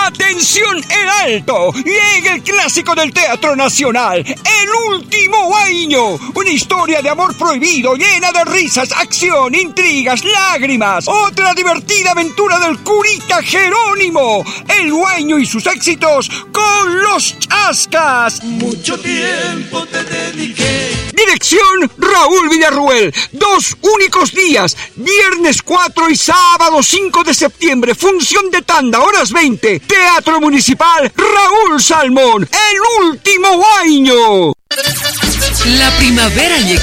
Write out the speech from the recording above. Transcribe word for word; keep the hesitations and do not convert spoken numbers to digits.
¡Atención en alto! Llega el clásico del Teatro Nacional, El Último Año. Una historia de amor prohibido, llena de risas, acción, intrigas, lágrimas. Otra divertida aventura del curita Jerónimo. El Huaño y sus éxitos con los Chascas. Mucho tiempo te dediqué. Dirección Raúl Villarruel. Dos únicos días, viernes cuatro y sábado cinco de septiembre. Función de tanda, horas veinte. Teatro Municipal Raúl Salmón. El Último Año. La primavera llegó.